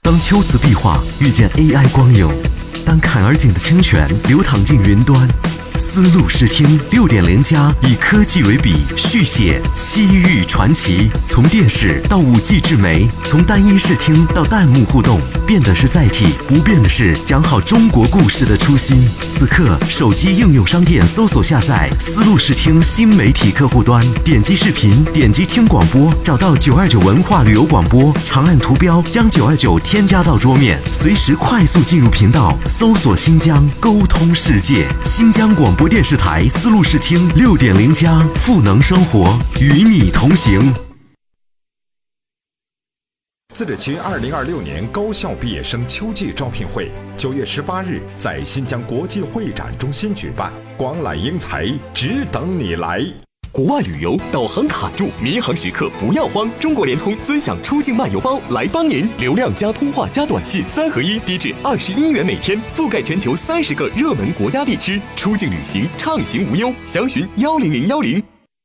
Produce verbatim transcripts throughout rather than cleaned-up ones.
当秋瓷壁画遇见 A I 光影，当坎儿井的清泉流淌进云端，丝路视听 六点零 加以科技为笔，续写西域传奇。从电视到 五 G 智媒，从单一视听到弹幕互动，变的是载体，不变的是讲好中国故事的初心。此刻，手机应用商店搜索下载丝路视听新媒体客户端，点击视频，点击听广播，找到九二九文化旅游广播，长按图标将九二九添加到桌面，随时快速进入频道，搜索新疆，沟通世界。新疆广播电视台丝路视听 六点零 加，赋能生活，与你同行。 自治区二零二六年高校毕业生秋季招聘会九月十八日在新疆国际会展中心举办，广揽英才，只等你来。 国外旅游导航卡住，民航时刻不要慌，中国联通尊享出境漫游包来帮您，流量加通话加短信三合一，低至二十一元每天，覆盖全球三十个热门国家地区，出境旅行畅行无忧，详询幺零零幺零。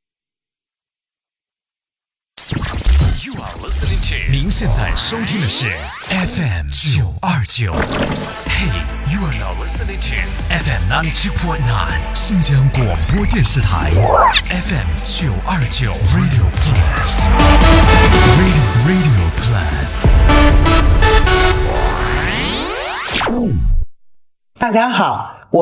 You are listening to 您现在收听的是 F M 九二九。Hey, you are now listening to F M ninety two point nine 新疆广播电视台 F M 九二九 Radio Plus Radio Radio Plus。 大家好，